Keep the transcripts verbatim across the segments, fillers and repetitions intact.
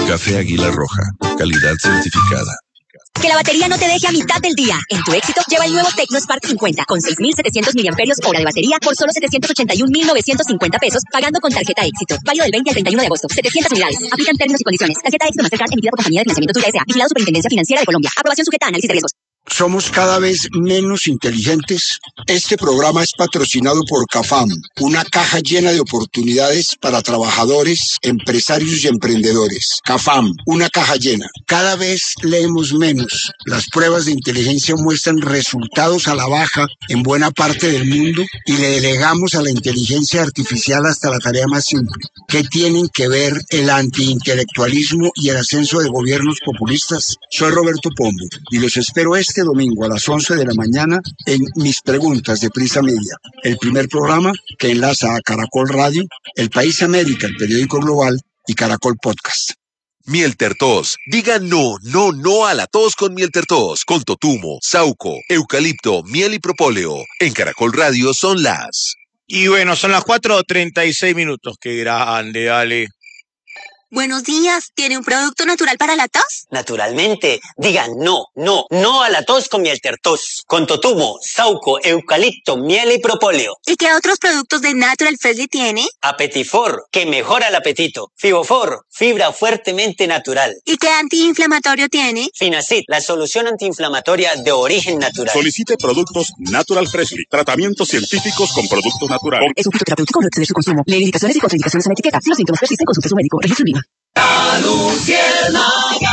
Café Águila Roja, calidad certificada. Que la batería no te deje a mitad del día. En tu Éxito lleva el nuevo Tecnospark cincuenta con seis mil setecientos miliamperios hora de batería por solo setecientos ochenta y un mil novecientos cincuenta pesos pagando con tarjeta Éxito. Válido del veinte al treinta y uno de agosto. setecientas unidades. Aplican términos y condiciones. Tarjeta Éxito Mastercard emitida por Compañía de Financiamiento Tuya S A. Vigilado Superintendencia Financiera de Colombia. Aprobación sujeta a análisis de riesgos. Somos cada vez menos inteligentes. Este programa es patrocinado por CAFAM, una caja llena de oportunidades para trabajadores, empresarios y emprendedores. CAFAM, una caja llena. Cada vez leemos menos. Las pruebas de inteligencia muestran resultados a la baja en buena parte del mundo y le delegamos a la inteligencia artificial hasta la tarea más simple. ¿Qué tienen que ver el antiintelectualismo y el ascenso de gobiernos populistas? Soy Roberto Pombo y los espero este domingo a las once de la mañana en Mis Preguntas de Prisa Media, el primer programa que enlaza a Caracol Radio, El País América, el periódico global, y Caracol Podcast. Miel Tertos. Diga no, no, no a la tos con Miel Tertos. Con totumo, sauco, eucalipto, miel y propóleo. En Caracol Radio son las... Y bueno, son las cuatro treinta y seis minutos. Qué grande, dale. Buenos días, ¿tiene un producto natural para la tos? Naturalmente, digan no, no, no a la tos con Miel Tertos, con totumo, sauco, eucalipto, miel y propóleo. ¿Y qué otros productos de Natural Freshly tiene? Apetifor, que mejora el apetito. Fibofor, fibra fuertemente natural. ¿Y qué antiinflamatorio tiene? Finacid, la solución antiinflamatoria de origen natural. Solicite productos Natural Freshly, tratamientos científicos con productos naturales. Es un fitoterapéutico, no exceder su consumo. Lee indicaciones y contraindicaciones en la etiqueta. Si los síntomas persisten, consulte a su médico. Registro en línea. La luciérnaga,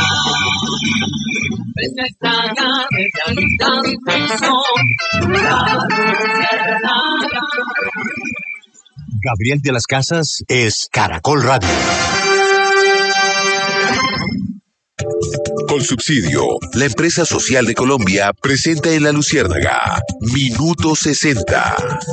pestaña de realidad. La luciérnaga. Gabriel de las Casas es Caracol Radio. Colsubsidio, la empresa social de Colombia, presenta en La Luciérnaga Minuto sesenta.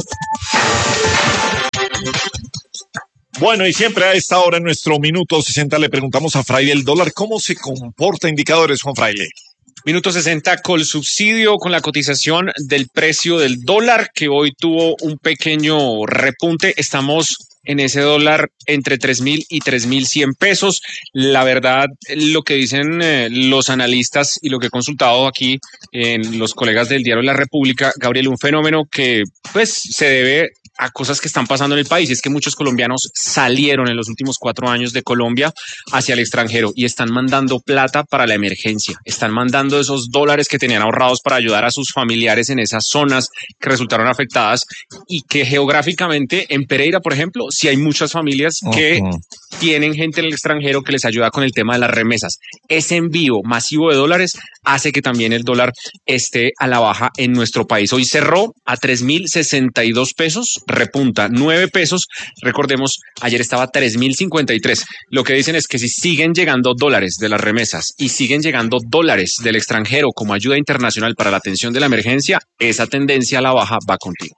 Bueno, y siempre a esta hora en nuestro Minuto sesenta le preguntamos a Fraile el dólar, ¿cómo se comporta? Indicadores, Juan Fraile. Minuto sesenta con subsidio, con la cotización del precio del dólar, que hoy tuvo un pequeño repunte. Estamos en ese dólar entre tres mil y tres mil cien pesos. La verdad, lo que dicen eh, los analistas y lo que he consultado aquí en los colegas del diario La República, Gabriel, un fenómeno que pues se debe a cosas que están pasando en el país. Es que muchos colombianos salieron en los últimos cuatro años de Colombia hacia el extranjero y están mandando plata para la emergencia. Están mandando esos dólares que tenían ahorrados para ayudar a sus familiares en esas zonas que resultaron afectadas y que geográficamente en Pereira, por ejemplo, sí hay muchas familias que uh-huh. tienen gente en el extranjero que les ayuda con el tema de las remesas. Ese envío masivo de dólares hace que también el dólar esté a la baja en nuestro país. Hoy cerró a tres mil sesenta y dos pesos, repunta nueve pesos. Recordemos, ayer estaba tres mil cincuenta y tres. Lo que dicen es que si siguen llegando dólares de las remesas y siguen llegando dólares del extranjero como ayuda internacional para la atención de la emergencia, esa tendencia a la baja va a continuar.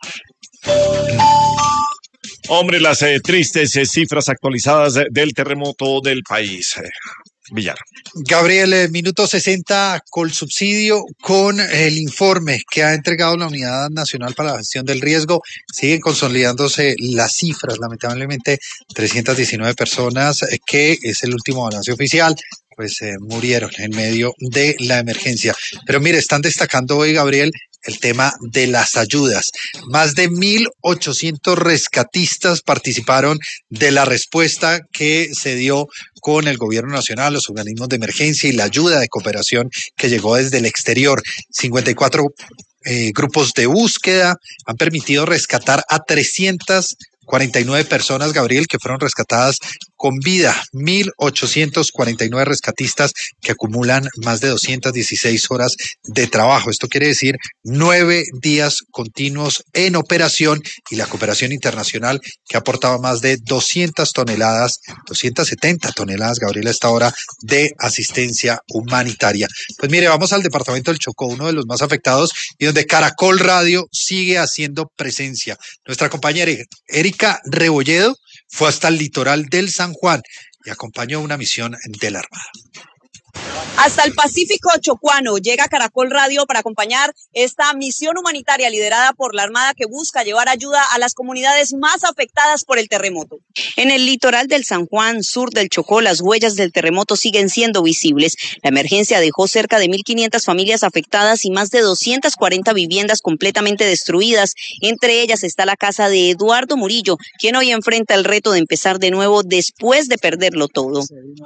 Hombre, las eh, tristes eh, cifras actualizadas eh, del terremoto del país. Eh, Villar. Gabriel, eh, minuto sesenta con subsidio, con el informe que ha entregado la Unidad Nacional para la Gestión del Riesgo. Siguen consolidándose las cifras, lamentablemente trescientas diecinueve personas, eh, que es el último balance oficial, pues eh, murieron en medio de la emergencia. Pero mire, están destacando hoy, Gabriel, el tema de las ayudas. Más de mil ochocientos rescatistas participaron de la respuesta que se dio con el gobierno nacional, los organismos de emergencia y la ayuda de cooperación que llegó desde el exterior. cincuenta y cuatro eh, grupos de búsqueda han permitido rescatar a trescientas cuarenta y nueve personas, Gabriel, que fueron rescatadas con vida. mil ochocientos cuarenta y nueve rescatistas que acumulan más de doscientas dieciséis horas de trabajo. Esto quiere decir nueve días continuos en operación, y la cooperación internacional que ha aportado más de doscientas toneladas, doscientas setenta toneladas, Gabriel, a esta hora de asistencia humanitaria. Pues mire, vamos al departamento del Chocó, uno de los más afectados y donde Caracol Radio sigue haciendo presencia. Nuestra compañera Erika Rebolledo fue hasta el litoral del San Juan y acompañó una misión de la Armada. Hasta el Pacífico chocuano llega Caracol Radio para acompañar esta misión humanitaria liderada por la Armada que busca llevar ayuda a las comunidades más afectadas por el terremoto. En el litoral del San Juan, sur del Chocó, las huellas del terremoto siguen siendo visibles. La emergencia dejó cerca de mil quinientas familias afectadas y más de doscientas cuarenta viviendas completamente destruidas. Entre ellas está la casa de Eduardo Murillo, quien hoy enfrenta el reto de empezar de nuevo después de perderlo todo.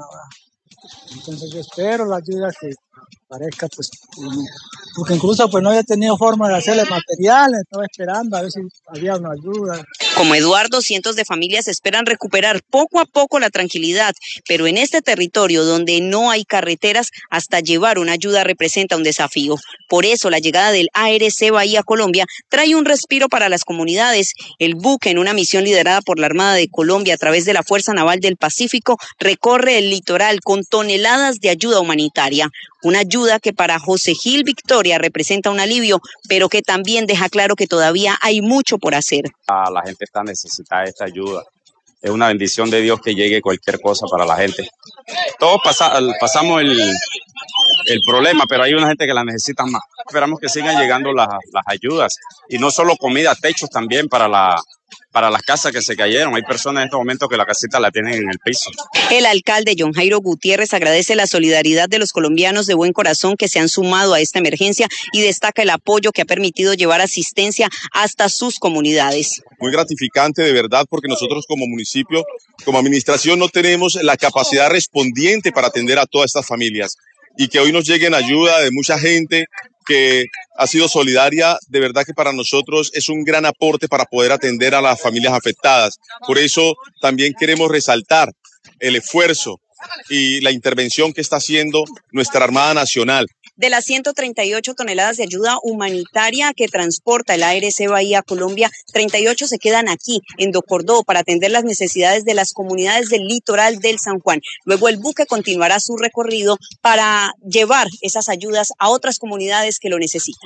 Entonces yo espero la ayuda que parezca, pues, porque incluso pues no había tenido forma de hacerle materiales, estaba esperando a ver si había una ayuda. Como Eduardo, cientos de familias esperan recuperar poco a poco la tranquilidad, pero en este territorio donde no hay carreteras, hasta llevar una ayuda representa un desafío. Por eso la llegada del A R C Bahía Colombia trae un respiro para las comunidades. El buque, en una misión liderada por la Armada de Colombia a través de la Fuerza Naval del Pacífico, recorre el litoral con toneladas de ayuda humanitaria. Una ayuda que para José Gil Victoria representa un alivio, pero que también deja claro que todavía hay mucho por hacer. La gente está necesitada de esta ayuda. Es una bendición de Dios que llegue cualquier cosa para la gente. Todos pasa, pasamos el, el problema, pero hay una gente que la necesita más. Esperamos que sigan llegando las, las ayudas. Y no solo comida, techos también para la... para las casas que se cayeron. Hay personas en estos momentos que la casita la tienen en el piso. El alcalde John Jairo Gutiérrez agradece la solidaridad de los colombianos de buen corazón que se han sumado a esta emergencia y destaca el apoyo que ha permitido llevar asistencia hasta sus comunidades. Muy gratificante de verdad, porque nosotros como municipio, como administración, no tenemos la capacidad respondiente para atender a todas estas familias, y que hoy nos lleguen ayuda de mucha gente que ha sido solidaria, de verdad que para nosotros es un gran aporte para poder atender a las familias afectadas. Por eso también queremos resaltar el esfuerzo y la intervención que está haciendo nuestra Armada Nacional. De las ciento treinta y ocho toneladas de ayuda humanitaria que transporta el A R C Bahía Colombia, treinta y ocho se quedan aquí, en Docordó, para atender las necesidades de las comunidades del litoral del San Juan. Luego el buque continuará su recorrido para llevar esas ayudas a otras comunidades que lo necesitan.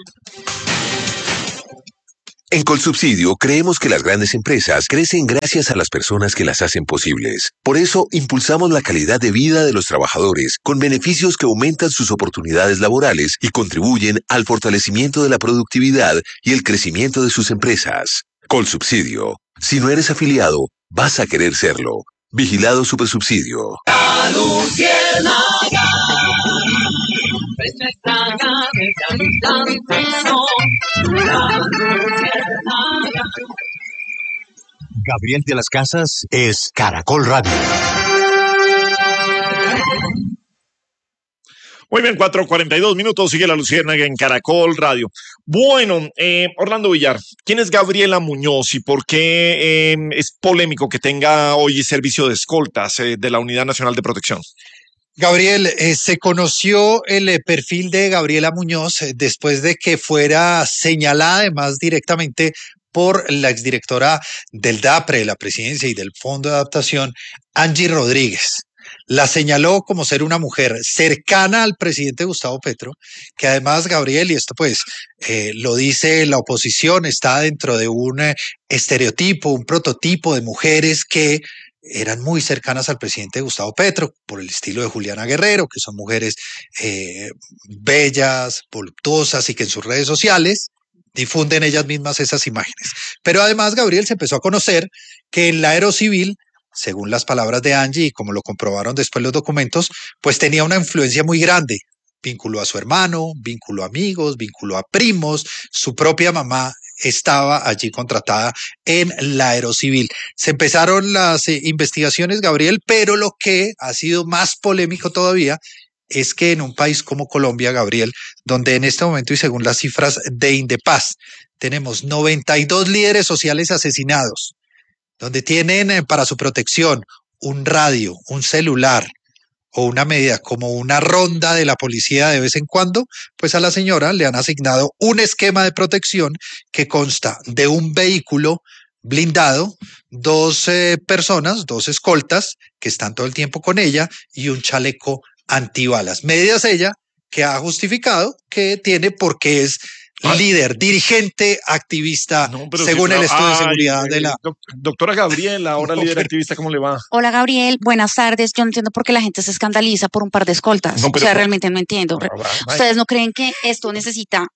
En Colsubsidio creemos que las grandes empresas crecen gracias a las personas que las hacen posibles. Por eso impulsamos la calidad de vida de los trabajadores con beneficios que aumentan sus oportunidades laborales y contribuyen al fortalecimiento de la productividad y el crecimiento de sus empresas. Colsubsidio. Si no eres afiliado, vas a querer serlo. Vigilado Supersubsidio. La luciérnaga es nuestra gaveta brillante son. La luciérnaga. Gabriel de las Casas es Caracol Radio. Muy bien, cuatro cuarenta y dos minutos, sigue la Luciérnaga en Caracol Radio. Bueno, eh, Orlando Villar, ¿quién es Gabriela Muñoz y por qué eh, es polémico que tenga hoy servicio de escoltas eh, de la Unidad Nacional de Protección? Gabriel, eh, se conoció el eh, perfil de Gabriela Muñoz eh, después de que fuera señalada además directamente por la exdirectora del DAPRE, de la Presidencia y del Fondo de Adaptación, Angie Rodríguez. La señaló como ser una mujer cercana al presidente Gustavo Petro, que además, Gabriel, y esto pues eh, lo dice la oposición, está dentro de un eh, estereotipo, un prototipo de mujeres que eran muy cercanas al presidente Gustavo Petro, por el estilo de Juliana Guerrero, que son mujeres eh, bellas, voluptuosas y que en sus redes sociales difunden ellas mismas esas imágenes. Pero además, Gabriel, se empezó a conocer que en la Aerocivil, según las palabras de Angie y como lo comprobaron después los documentos, pues tenía una influencia muy grande. Vinculó a su hermano, vinculó a amigos, vinculó a primos, su propia mamá estaba allí contratada en la Aerocivil. Se empezaron las eh, investigaciones, Gabriel, pero lo que ha sido más polémico todavía es que en un país como Colombia, Gabriel, donde en este momento y según las cifras de Indepaz, tenemos noventa y dos líderes sociales asesinados, donde tienen eh, para su protección un radio, un celular o una medida como una ronda de la policía de vez en cuando, pues a la señora le han asignado un esquema de protección que consta de un vehículo blindado, dos eh, personas, dos escoltas que están todo el tiempo con ella y un chaleco antibalas. Medidas ella que ha justificado que tiene porque es líder, dirigente, activista, No, pero según sí, el no, estudio de ay, seguridad eh, de la... doc- Doctora Gabriela, ahora líder activista, ¿cómo le va? Hola Gabriel, buenas tardes. Yo no entiendo por qué la gente se escandaliza por un par de escoltas. No, o pero- sea, realmente no entiendo. Ah, va, va. ¿Ustedes no creen que esto necesita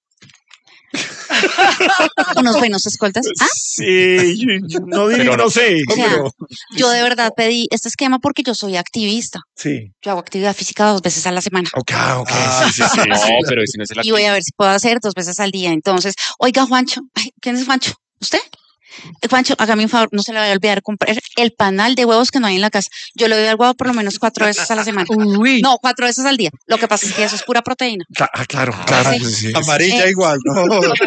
unos buenos escoltas? ¿Ah? Sí, yo- yo no digo, Pero no, no. sé. O sea, pero- yo de verdad pedí este esquema porque yo soy activista. Sí. Yo hago actividad física dos veces a la semana. Ok, ok. Ah, sí, sí, sí, No, sí. pero ese no es el Y voy a ver si puedo hacer dos veces al día. Entonces, oiga, Juancho, ay, ¿quién es Juancho? ¿Usted? Eh, Juancho, hágame un favor, no se le vaya a olvidar comprar el panal de huevos que no hay en la casa. Yo le doy al huevo por lo menos cuatro veces a la semana. Uy. No, cuatro veces al día. Lo que pasa es que eso es pura proteína. Cla- Ah, claro, claro. sí. pues sí. Amarilla Eh, igual, ¿no?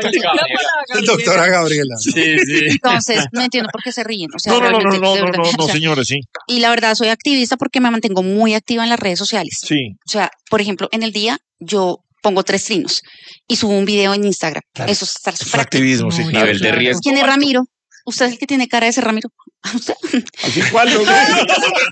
Doctora Gabriela. Sí, sí. Entonces, no entiendo por qué se ríen. O sea, No, no, no, no, realmente, no, de no, verdad, no, o no, sea, señores, sí. y la verdad, soy activista porque me mantengo muy activa en las redes sociales. Sí. O sea, por ejemplo, en el día yo pongo tres trinos y subo un video en Instagram. Claro. Eso es estar Es súper activo. activismo, sí. No, claro. Nivel de riesgo. ¿Quién es Ramiro? ¿Usted es el que tiene cara de ese Ramiro? ¿Usted? Así cuál, no, no, no, no,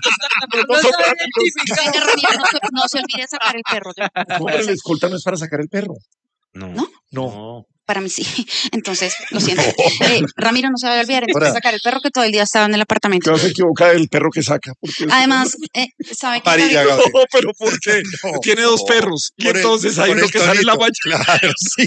no son ¿Quién es Ramiro? No se, no se olvide sacar el perro. Yo- No, pero el escolta no es para sacar el perro. No. ¿No? No. Para mí sí. Entonces, lo siento. Eh, Ramiro, no se vaya a olvidar entonces Ahora. sacar el perro que todo el día estaba en el apartamento. No se equivoca del perro que saca. porque es- Además, eh, ¿sabe qué? Amarilla, Gaby? Gabriel. No, pero ¿por qué? No. Tiene dos perros. Y Por el- entonces hay por uno el que sale en la tonito. mañana. Claro, sí.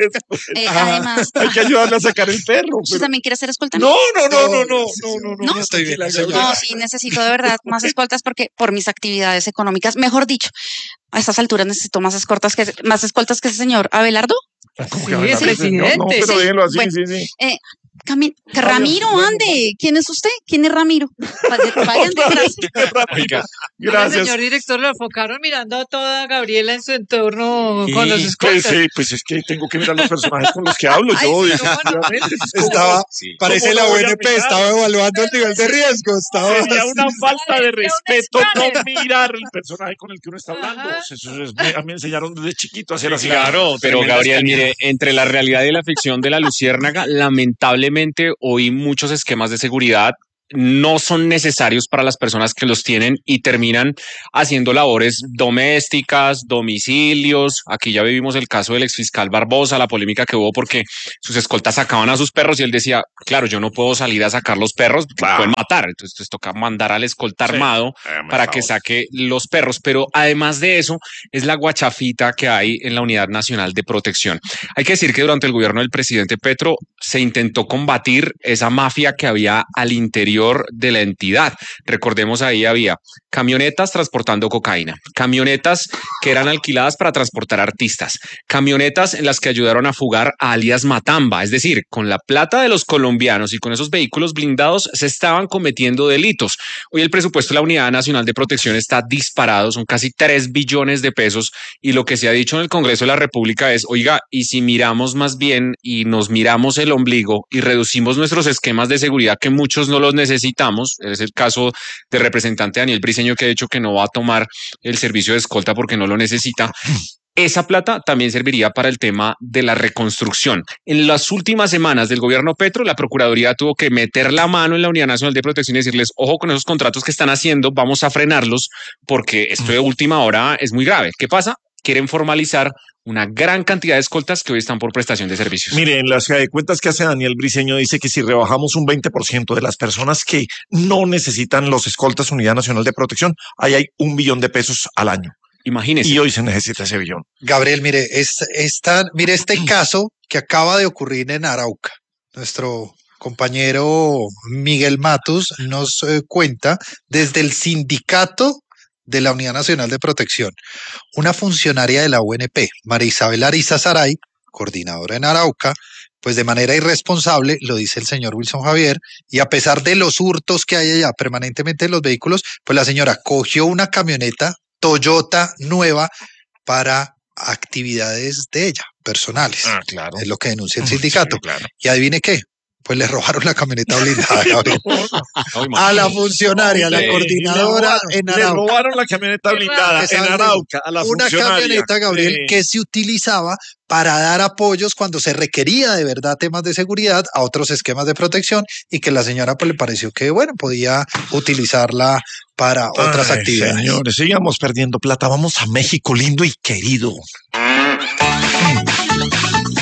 Eh, Ah, además, hay que ayudarle a sacar el perro. ¿usted pero- también quiere ser escolta? No, no, no, no, no, no, no, no. No, estoy bien, tranquila, señora. No, sí, necesito de verdad más escoltas porque por mis actividades económicas, mejor dicho, a estas alturas necesito más escoltas que más escoltas que ese señor Abelardo. ¿Cómo Sí, que Abelardo, el señor? No, presidente. pero Sí, déjelo así, bueno. sí, sí. Eh, Cami- que Vaya, Ramiro, bueno, ande. ¿Quién es usted? ¿Quién es Ramiro? Vayan, vayan detrás. Oiga, Oiga, Gracias. señor director, lo enfocaron mirando a toda Gabriela en su entorno Sí, con los pues, escoltas. sí, pues es que tengo que mirar los personajes con los que hablo. Ay, Yo, sí, definitivamente. pues, Estaba, sí. parece ¿Cómo la lo voy a U N P, mirar? estaba evaluando el nivel de riesgo. Estaba Sería una falta de Era un respeto no escáner. mirar el personaje con el que uno está hablando. Ajá. Eso es- me, a mí me enseñaron desde chiquito a hacer así. Claro, pero Tremenda Gabriel, escanea. mire, entre la realidad y la ficción de la Luciérnaga, lamentablemente hoy muchos esquemas de seguridad no son necesarios para las personas que los tienen y terminan haciendo labores domésticas, domicilios. Aquí ya vivimos el caso del exfiscal Barbosa, la polémica que hubo porque sus escoltas sacaban a sus perros y él decía, claro, yo no puedo salir a sacar los perros, me Claro. pueden matar. Entonces, entonces toca mandar al escolta Sí. armado Hágame para el que favor. saque los perros. Pero además de eso, es la guachafita que hay en la Unidad Nacional de Protección. Hay que decir que durante el gobierno del presidente Petro se intentó combatir esa mafia que había al interior de la entidad. Recordemos, ahí había camionetas transportando cocaína, camionetas que eran alquiladas para transportar artistas, camionetas en las que ayudaron a fugar a alias Matamba, es decir, con la plata de los colombianos y con esos vehículos blindados se estaban cometiendo delitos. Hoy el presupuesto de la Unidad Nacional de Protección está disparado, son casi tres billones de pesos y lo que se ha dicho en el Congreso de la República es, oiga, y si miramos más bien y nos miramos el ombligo y reducimos nuestros esquemas de seguridad que muchos no los necesitamos, es el caso del representante Daniel Briceño que ha dicho que no va a tomar el servicio de escolta porque no lo necesita. Esa plata también serviría para el tema de la reconstrucción. En las últimas semanas del gobierno Petro, la Procuraduría tuvo que meter la mano en la Unidad Nacional de Protección y decirles, ojo con esos contratos que están haciendo, vamos a frenarlos porque esto de última hora es muy grave. ¿Qué pasa? Quieren formalizar una gran cantidad de escoltas que hoy están por prestación de servicios. Mire, en la ciudad de cuentas que hace Daniel Briceño dice que si rebajamos un veinte por ciento de las personas que no necesitan los escoltas Unidad Nacional de Protección, ahí hay un billón de pesos al año. Imagínese. Y hoy se necesita ese billón. Gabriel, mire, es, esta, mire este caso que acaba de ocurrir en Arauca. Nuestro compañero Miguel Matus nos eh, cuenta desde el sindicato de la Unidad Nacional de Protección. Una funcionaria de la U N P, María Isabel Ariza Saray, coordinadora en Arauca, pues de manera irresponsable, lo dice el señor Wilson Javier, y a pesar de los hurtos que hay allá permanentemente en los vehículos, pues la señora cogió una camioneta Toyota nueva para actividades de ella, personales. Ah, claro. Es lo que denuncia el sindicato. Sí, claro. Y adivine qué, pues le robaron la camioneta blindada, Gabriel. No, A la funcionaria, a la Sí, coordinadora en Le Arauca. robaron la camioneta blindada en Exacto. Arauca a la Una funcionaria. camioneta, Gabriel, Sí. que se utilizaba para dar apoyos cuando se requería de verdad temas de seguridad a otros esquemas de protección y que la señora pues le pareció que, bueno, podía utilizarla para otras Ay, actividades. Señores, sigamos perdiendo plata. Vamos a México lindo y querido. Son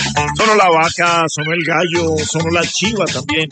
Sonó la vaca, sonó el gallo, sonó la chiva también.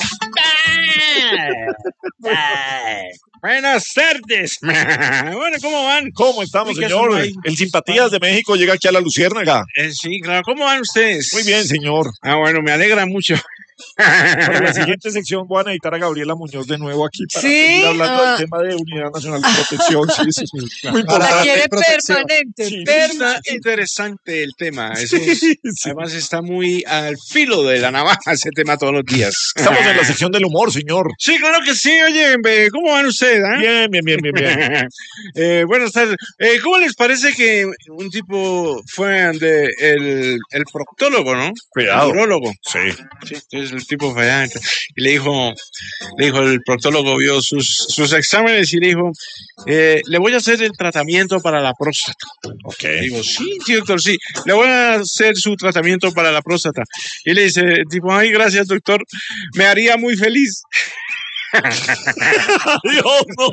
Buenas tardes. Bueno, ¿cómo van? ¿Cómo estamos, Uy, ¿qué señor? son ahí? El Simpatías de México llega aquí a la Luciérnaga. Eh, sí, claro. ¿Cómo van ustedes? Muy bien, señor. Ah, bueno, me alegra mucho. Para la siguiente sección voy a necesitar a Gabriela Muñoz de nuevo aquí para ¿Sí? seguir hablando Ah. del tema de Unidad Nacional de Protección. Sí, sí, sí. Muy La importante. quiere permanente, Sí, permanente. está interesante el tema. Eso es- Sí, sí. Además está muy al filo de la navaja ese tema todos los días. Estamos en la sección del humor, señor. Sí, claro que sí. Oye, ve, ¿cómo van ustedes? ah? Bien, bien, bien, bien, bien. Eh, buenas tardes. Eh, ¿Cómo les parece que un tipo fue ante el, el proctólogo, ¿no? Cuidado. El urólogo. Sí. Sí, entonces el tipo fue allá y le dijo, le dijo el proctólogo, vio sus, sus exámenes y le dijo, eh, le voy a hacer el tratamiento para la próstata. Ok. Digo, sí, sí, doctor, sí, le voy a hacer su tratamiento para la próstata. Y le dice, el tipo, ay, gracias, doctor, me haría muy feliz. Dios, no.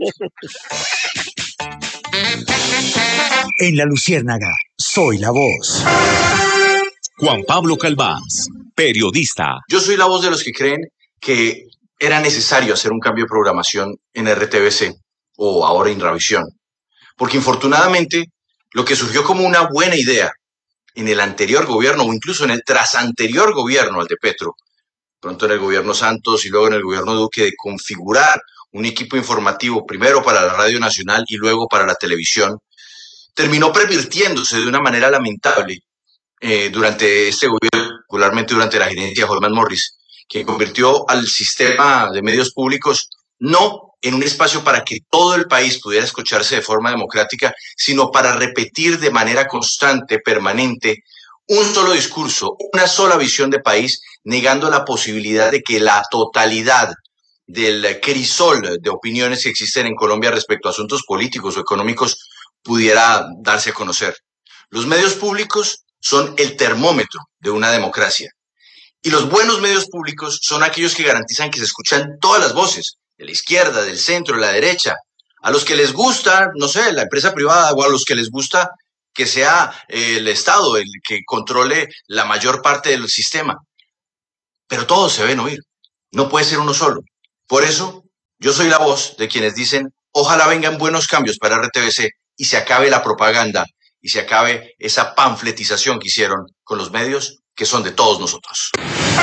En la Luciérnaga, soy la voz. Juan Pablo Calvás, periodista. Yo soy la voz de los que creen que era necesario hacer un cambio de programación en R T V C o ahora Inravisión, porque infortunadamente lo que surgió como una buena idea en el anterior gobierno o incluso en el tras anterior gobierno al de Petro, pronto en el gobierno Santos y luego en el gobierno Duque, de configurar un equipo informativo primero para la Radio Nacional y luego para la televisión, terminó pervirtiéndose de una manera lamentable eh, durante este gobierno, particularmente durante la gerencia de Holman Morris, que convirtió al sistema de medios públicos no en un espacio para que todo el país pudiera escucharse de forma democrática, sino para repetir de manera constante, permanente, un solo discurso, una sola visión de país, negando la posibilidad de que la totalidad del crisol de opiniones que existen en Colombia respecto a asuntos políticos o económicos pudiera darse a conocer. Los medios públicos son el termómetro de una democracia. Y los buenos medios públicos son aquellos que garantizan que se escuchan todas las voces, de la izquierda, del centro, de la derecha, a los que les gusta, no sé, la empresa privada, o a los que les gusta que sea eh, el Estado el que controle la mayor parte del sistema. Pero todos se deben oír, no puede ser uno solo. Por eso, yo soy la voz de quienes dicen, ojalá vengan buenos cambios para R T V C y se acabe la propaganda y se acabe esa panfletización que hicieron con los medios que son de todos nosotros.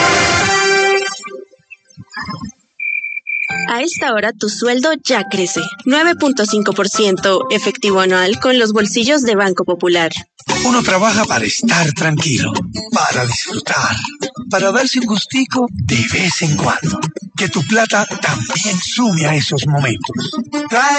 A esta hora tu sueldo ya crece. nueve punto cinco por ciento efectivo anual con los bolsillos de Banco Popular. Uno trabaja para estar tranquilo, para disfrutar, para darse un gustico de vez en cuando. Que tu plata también sume a esos momentos. Trae